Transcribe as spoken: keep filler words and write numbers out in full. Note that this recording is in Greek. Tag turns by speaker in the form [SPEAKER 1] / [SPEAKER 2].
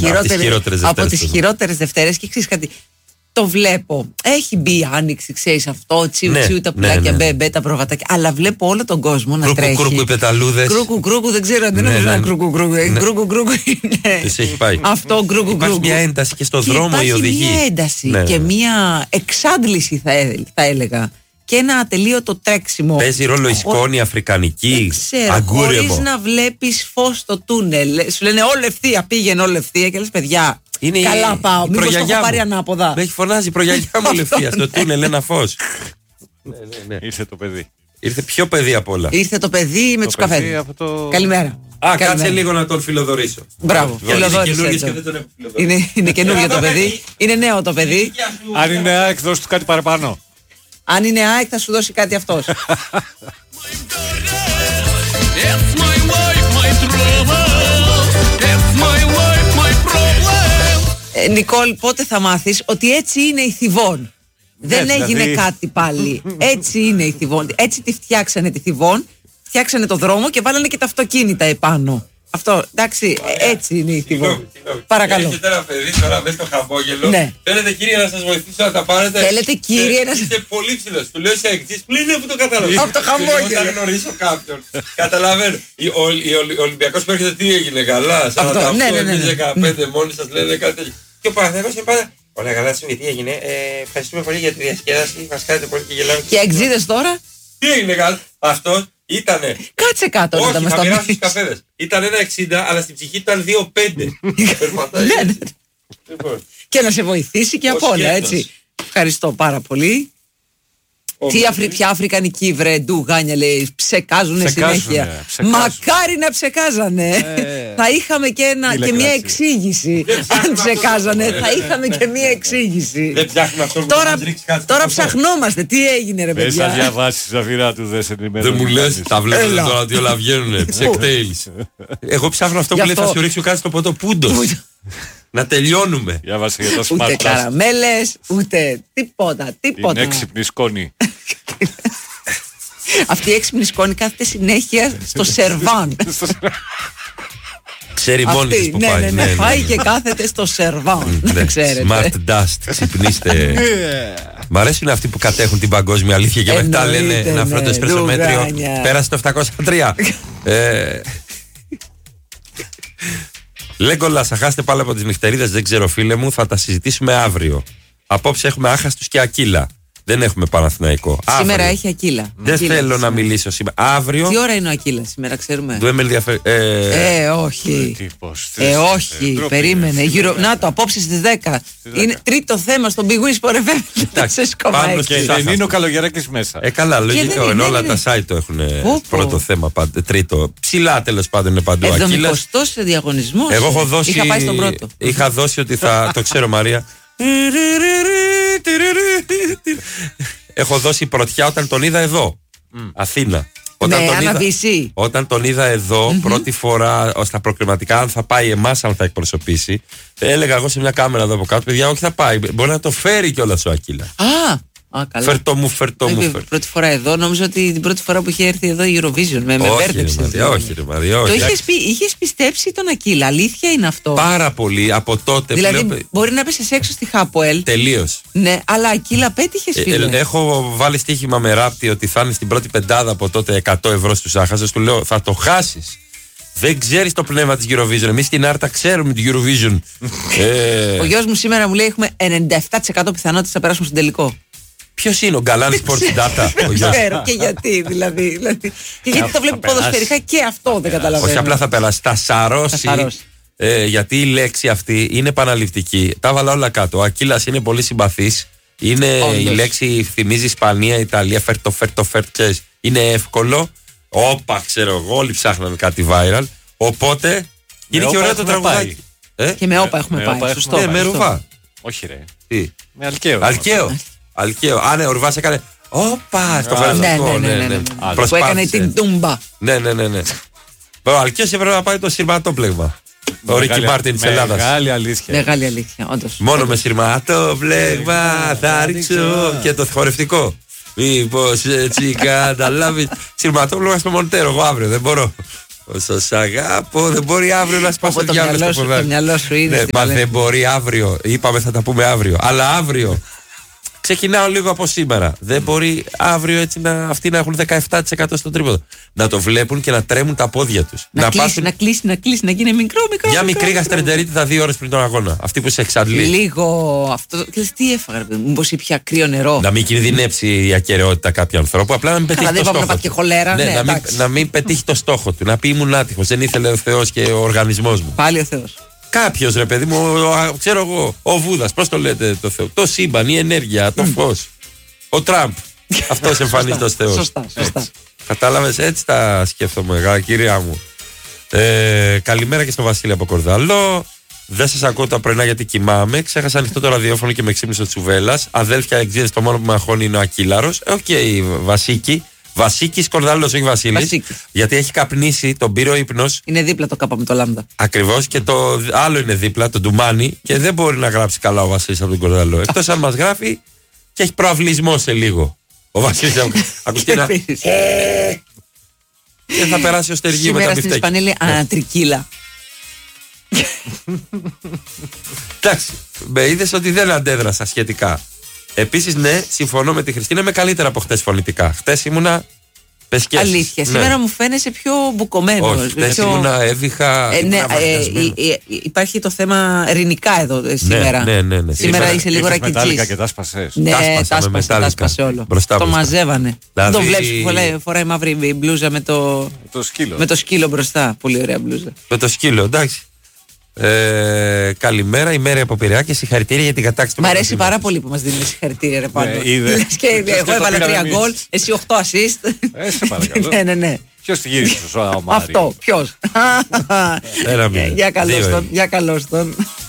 [SPEAKER 1] από τις χειρότερες Δευτέρες. Και ξέρεις κάτι, το βλέπω. Έχει μπει η άνοιξη, ξέρεις αυτό, τσιου ναι, τσιου, τα πουλάκια, ναι, ναι. μπε μπε, τα προβατάκια. Αλλά βλέπω όλο τον κόσμο να κρούκου, τρέχει.
[SPEAKER 2] Κρούκου, οι πεταλούδες.
[SPEAKER 1] Κρούκου, κρούκου, δεν ξέρω, δεν νομίζω να κρούκου, κρούκου. Κρούκου, κρούκου.
[SPEAKER 2] Τους έχει πάει.
[SPEAKER 1] Αυτό, κρούκου, κρούκου.
[SPEAKER 2] Υπάρχει μια ένταση και στο δρόμο η οδηγή.
[SPEAKER 1] Υπάρχει μια ένταση και μια εξάντληση, θα έλεγα. Και ένα ατελείωτο τρέξιμο.
[SPEAKER 2] Παίζει ρόλο η σκόνη αφρικανική, αγκούρευο.
[SPEAKER 1] Χωρίς να βλέπεις φως στο τούνελ. Σου λένε όλη ευθεία, πήγαινε όλη ευθεία και λες παιδιά. Είναι καλά η... πάω, μήπως το έχω πάρει ανάποδα.
[SPEAKER 2] Με έχει φωνάζει η προγιαγιά μου λευθεία στο τούνελ ένα φως.
[SPEAKER 3] ναι, ναι, ναι. Ήρθε το παιδί.
[SPEAKER 2] Ήρθε πιο παιδί απ' όλα.
[SPEAKER 1] Ήρθε το παιδί με τους καφέδες. Το... Καλημέρα.
[SPEAKER 2] Α, κάτσε λίγο να τον φιλοδορήσω.
[SPEAKER 1] Μπράβο, φιλοδόρησε. Είναι, είναι καινούργιο το παιδί. Είναι νέο το παιδί.
[SPEAKER 3] Αν είναι ΑΕΚ, δώσ' του κάτι παραπάνω.
[SPEAKER 1] Αν είναι ΑΕΚ, θα σου δώσει κάτι αυτός. ε, Νικόλ, πότε θα μάθεις ότι έτσι είναι η Θηβών? Δεν
[SPEAKER 3] ναι,
[SPEAKER 1] έγινε
[SPEAKER 3] δηλαδή...
[SPEAKER 1] κάτι πάλι. Έτσι είναι η Θηβών. Έτσι τη φτιάξανε τη Θηβών. Φτιάξανε το δρόμο και βάλανε και τα αυτοκίνητα επάνω. Αυτό, εντάξει, ωραία. Έτσι είναι η Θηβών. Παρακαλώ.
[SPEAKER 2] Έχετε ένα παιδί τώρα μέσα στο χαμόγελο.
[SPEAKER 1] Ναι.
[SPEAKER 2] Θέλετε κύριε να σας βοηθήσω να τα πάρετε?
[SPEAKER 1] Θέλετε κύριε να σας...
[SPEAKER 2] Είστε πολύ ψηλός. Του λέω σε εξής, πλην που το καταλαβαίνω.
[SPEAKER 1] Από το χαμόγελο.
[SPEAKER 2] Θα γνωρίσω κάποιον. Καταλαβαίνω. Ο Ολυμπιακός που έρχεται τι έγινε, καλά? σαράντα οκτώ, εμείς δεκαπέντε μόνοι σας λένε κάτι τέτοιο. Και ο Παναθηναϊκός είναι πάντα. Ωραία, καλά, σου τι έγινε. Ευχαριστούμε πολύ για τη διασκέδαση. Μας κάνετε πολύ και γελάμε.
[SPEAKER 1] Και εξήδες τώρα.
[SPEAKER 2] Τι έγινε, καλά? Αυτό. Ήτανε.
[SPEAKER 1] Κάτσε κάτω.
[SPEAKER 2] Όχι, θα μοιράσει τους καφέδες. Ήταν ένα εξήντα, αλλά στην ψυχή ήταν δύο πέντε. Περπατάει.
[SPEAKER 1] Και να σε βοηθήσει και από όλα, έτσι. Ευχαριστώ πάρα πολύ. Τι αφρι, ποια αφρικανική βρε ντου γάνια λέει, ψεκάζουνε συνέχεια. Μακάρι να ψεκάζανε. Ε, θα είχαμε και, ένα, και μια εξήγηση. Αν ψεκάζανε θα είχαμε και μια εξήγηση.
[SPEAKER 2] Δεν ψάχνουμε αυτό που
[SPEAKER 1] τώρα,
[SPEAKER 2] μας ρίξει κάτι.
[SPEAKER 1] Τώρα ψαχνόμαστε. Τι έγινε ρε παιδιά?
[SPEAKER 3] Πες θα διαβάσεις τα φυρά του, δεν σε ενημερώνει.
[SPEAKER 2] Δεν μου λες, τα βλέπετε τώρα ότι όλα βγαίνουνε. Ψεκτέιλς. Εγώ ψάχνω αυτό που λέει θα σου ρίξω κάτι στο ποτό πούντος. Να τελειώνουμε.
[SPEAKER 3] Διάβασε για το
[SPEAKER 1] ούτε καραμέλες, ούτε τίποτα, τίποτα.
[SPEAKER 3] Την έξυπνη σκόνη.
[SPEAKER 1] Αυτή η έξυπνη σκόνη κάθεται συνέχεια στο σερβάν.
[SPEAKER 2] Ξέρει μόνη της που
[SPEAKER 1] ναι,
[SPEAKER 2] πάει.
[SPEAKER 1] Ναι, ναι, ναι, φάει και κάθεται στο σερβάν. Δεν ξέρετε.
[SPEAKER 2] Smart dust, ξυπνήστε. Μ' αρέσουν αυτοί που κατέχουν την παγκόσμια αλήθεια και μετά λένε ένα φρόντο εσπρέσο μέτριο. Πέρασε το επτακόσια τρία. Λέγκολα, θα χάσετε πάλι από τις νυχτερίδες, δεν ξέρω φίλε μου, θα τα συζητήσουμε αύριο. Απόψε έχουμε Άχαστους και Ακύλα. Δεν έχουμε Παναθηναϊκό.
[SPEAKER 1] Σήμερα
[SPEAKER 2] αύριο.
[SPEAKER 1] Έχει Ακύλα.
[SPEAKER 2] Δεν
[SPEAKER 1] Ακύλα
[SPEAKER 2] θέλω
[SPEAKER 1] σήμερα.
[SPEAKER 2] να μιλήσω σήμερα. Αύριο.
[SPEAKER 1] Τι ώρα είναι ο Ακύλα σήμερα, ξέρουμε?
[SPEAKER 2] Δεν με ενδιαφέρει.
[SPEAKER 1] Ε, ε, όχι.
[SPEAKER 3] Τι, πώς,
[SPEAKER 1] ε, όχι. Ε, περίμενε. Γύρω... Να το, απόψε στις δέκα. Είναι τρίτο θέμα στον Big Win Sport εφ εμ.
[SPEAKER 3] Πάνω και δεν είναι ο Καλογεράκης μέσα.
[SPEAKER 2] Ε, καλά, λογικό. Ενώ όλα τα site το έχουν πρώτο θέμα, τρίτο. Ψηλά τέλος πάντων είναι παντού.
[SPEAKER 1] εβδομηκοστός διαγωνισμός.
[SPEAKER 2] Εγώ έχω δώσει.
[SPEAKER 1] Είχα πάει στον πρώτο.
[SPEAKER 2] Είχα δώσει ότι θα. Το ξέρω, Μαρία. Έχω δώσει πρωτιά όταν τον είδα εδώ, mm. Αθήνα. Όταν,
[SPEAKER 1] ναι,
[SPEAKER 2] τον είδα, όταν τον είδα εδώ mm-hmm. πρώτη φορά στα προκριματικά, αν θα πάει εμάς, αν θα εκπροσωπήσει, έλεγα εγώ σε μια κάμερα εδώ από κάτω, παιδιά, όχι θα πάει, μπορεί να το φέρει κιόλας ο Ακύλα.
[SPEAKER 1] Α, Α, καλά.
[SPEAKER 2] Φερτό μου, φερτό μου.
[SPEAKER 1] Φερ. Πρώτη φορά εδώ, νόμιζα ότι την πρώτη φορά που είχε έρθει εδώ η Eurovision. Με, με μπέρδεψε.
[SPEAKER 2] Όχι, ρε Μαρία, όχι.
[SPEAKER 1] Το είχες, πει, είχες πιστέψει τον Ακύλα, αλήθεια είναι αυτό?
[SPEAKER 2] Πάρα πολύ από τότε.
[SPEAKER 1] Δηλαδή,
[SPEAKER 2] πλέον...
[SPEAKER 1] μπορεί να πέσες έξω στη Χάποελ.
[SPEAKER 2] Τελείως.
[SPEAKER 1] Ναι, αλλά Ακύλα πέτυχες, φίλε.
[SPEAKER 2] Ε, έχω βάλει στοίχημα με ράπτη ότι θα είναι στην πρώτη πεντάδα από τότε εκατό ευρώ στους Άχαστους. Του λέω, θα το χάσεις. Δεν ξέρεις το πνεύμα της Eurovision. Εμείς στην Άρτα ξέρουμε την Eurovision. ε...
[SPEAKER 1] Ο γιος μου σήμερα μου λέει έχουμε ενενήντα επτά τοις εκατό πιθανότητες να περάσουμε στον τελικό.
[SPEAKER 2] Ποιος είναι ο Γκαλάν Sports Data?
[SPEAKER 1] Δεν ξέρω και γιατί δηλαδή, δηλαδή. Και γιατί το βλέπει ποδοσφαιρικά και αυτό δεν καταλαβαίνω.
[SPEAKER 2] Όχι απλά θα περάσει, θα σαρώσει. Ε, γιατί η λέξη αυτή είναι επαναληπτική. Τα έβαλα όλα κάτω. Ο Ακύλας είναι πολύ συμπαθής. Είναι όντως. Η λέξη θυμίζει Ισπανία, Ιταλία, φέρτο, φέρτο, φέρτο. Είναι εύκολο. Όπα, ξέρω εγώ, όλοι ψάχναν κάτι viral. Οπότε είναι και ωραίο το τραγουδάκι.
[SPEAKER 1] Ε? Και με όπα έχουμε πάει. Σωστό.
[SPEAKER 2] Ε, με ρουβά.
[SPEAKER 3] Όχι, ρε.
[SPEAKER 2] Τι?
[SPEAKER 3] Με αλκαίο.
[SPEAKER 2] Αλκαίο. Αλκαίο. Α, ναι, ο Ρουβάς έκανε. Όπα, στο
[SPEAKER 1] φαρμακό. Ναι, ναι, ναι. Που έκανε την τούμπα.
[SPEAKER 2] Ναι, ναι, ναι. Ο Αλκαίος έπρεπε να πάει το σειρματόπλεγμα. Ο Ρίκι Μάρτιν της Ελλάδας.
[SPEAKER 3] Μεγάλη αλήθεια.
[SPEAKER 1] Μεγάλη αλήθεια, όντως.
[SPEAKER 2] Μόνο με σειρματόπλεγμα θα ρίξω και το χορευτικό. Μήπως έτσι καταλάβεις. Σειρματόπλεγμα στο Μοντέρο, εγώ αύριο δεν μπορώ. Όσο σ' αγάπω, δεν μπορεί αύριο να σπάσει το διάλογο στο ποδάρι.
[SPEAKER 1] Το μυαλό σου είναι.
[SPEAKER 2] Ναι, μα δεν μπορεί αύριο. Είπαμε θα τα πούμε αύριο. Αλλά αύριο. Ξεκινάω λίγο από σήμερα. Δεν μπορεί αύριο έτσι να, αυτοί να έχουν δεκαεπτά τοις εκατό στο τρίποδο. Να το βλέπουν και να τρέμουν τα πόδια τους.
[SPEAKER 1] Να, να κλείσει, πάσουν... να κλείσει, να κλείσει, να γίνει μικρό, μικρό.
[SPEAKER 2] Μια
[SPEAKER 1] μικρό,
[SPEAKER 2] μικρή γαστρεντερίτιδα δύο ώρες πριν τον αγώνα. Αυτή που σε εξαντλεί.
[SPEAKER 1] Λίγο αυτό. Και τι έφαγα, μήπως ήπια κρύο νερό.
[SPEAKER 2] Να μην κινδυνεύσει η ακεραιότητα κάποιου ανθρώπου. Απλά να μην πετύχει.
[SPEAKER 1] Καλά,
[SPEAKER 2] το στόχο.
[SPEAKER 1] Να και χολέρα,
[SPEAKER 2] ναι,
[SPEAKER 1] ναι,
[SPEAKER 2] να, μην, να μην πετύχει το στόχο του. Να πει ήμουν άτυχος. Δεν ήθελε ο Θεός και ο οργανισμός μου.
[SPEAKER 1] Πάλι ο Θεός.
[SPEAKER 2] Κάποιο ρε παιδί μου, ο, ξέρω εγώ, ο Βούδας, πώς το λέτε το Θεό. Το σύμπαν, η ενέργεια, το φως. Ο Τραμπ. Αυτός εμφανίζεται ως Θεός.
[SPEAKER 1] Σωστά, σωστά.
[SPEAKER 2] Κατάλαβες, έτσι τα σκέφτομαι, κυρία μου. Ε, καλημέρα και στο Βασίλη από Κορδαλό. Δεν σας ακούω τα πρωινά γιατί κοιμάμαι. Ξέχασα ανοιχτό το ραδιόφωνο και με ξύπνησε ο Τσουβέλλας. Αδέλφια εξήντα, το μόνο που με αγχώνει είναι ο Ακύλαρος. Οκ, okay, Βασίκη. Βασίκης Κορδαλός, όχι Βασίλης. Γιατί έχει καπνίσει, τον πήρε ο ύπνος.
[SPEAKER 1] Είναι δίπλα το κάπα με το λάμδα.
[SPEAKER 2] Ακριβώς, και το άλλο είναι δίπλα, το ντουμάνι. Και δεν μπορεί να γράψει καλά ο Βασίλης από τον Κορδαλό. Εκτός αν μας γράφει και έχει προαυλισμό σε λίγο. Ο Βασίλης ακουστεί ένα. Και θα περάσει ο Στεργίου με τα μπιφτέκια.
[SPEAKER 1] Σήμερα στην Ισπανία λέει ανατρικύλα.
[SPEAKER 2] Εντάξει, με είδες ότι δεν αντέδρασα σχετικά. Επίσης, ναι, συμφωνώ με τη Χριστίνα, είμαι καλύτερα από χτες φωνητικά. Χτες ήμουνα πεσκέσεις.
[SPEAKER 1] Αλήθεια,
[SPEAKER 2] ναι.
[SPEAKER 1] Σήμερα μου φαίνεσαι πιο μπουκωμένο.
[SPEAKER 2] Όχι, χτες πιο... ήμουνα έβηχα.
[SPEAKER 1] Ε, ναι, ε, ε, ε, υπάρχει το θέμα ρηνικά εδώ ε, σήμερα.
[SPEAKER 2] Ναι, ναι, ναι, ναι.
[SPEAKER 1] Σήμερα, σήμερα είσαι λίγο ρακιτζής.
[SPEAKER 3] Μετάλλικα και τα σπασές.
[SPEAKER 1] Ναι, τα σπασέ, τα σπασέ όλο. Μπροστά, το μπροστά. Μαζεύανε. Δηλαδή... Το βλέπεις που φοράει, φοράει μαύρη μπλούζα με το...
[SPEAKER 3] το σκύλο.
[SPEAKER 1] Με το σκύλο μπροστά. Πολύ ωραία μπλούζα.
[SPEAKER 2] Με το σκύλο, εντάξει. Ε, καλημέρα, η Μέρη από Πειραιά και συγχαρητήρια για την κατάκτηση του.
[SPEAKER 1] Μ' αρέσει πάρα πολύ που μας δίνει συγχαρητήρια ρε πάνω. Λες και εγώ έβαλα τρία γκολ, εσύ οχτώ assist.
[SPEAKER 3] Ε, σε παρακαλώ.
[SPEAKER 1] Ναι, ναι, ναι.
[SPEAKER 3] Ποιος τη γύρισε στο Μάρι?
[SPEAKER 1] Αυτό, ποιος?
[SPEAKER 2] Ένα μήνα.
[SPEAKER 1] Για καλώς τον.